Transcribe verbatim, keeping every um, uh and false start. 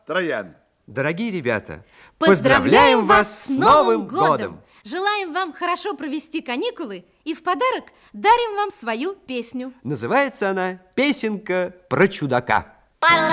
Троян. Дорогие ребята, поздравляем вас с Новым годом! Желаем вам хорошо провести каникулы и в подарок дарим вам свою песню. Называется она «Песенка про чудака».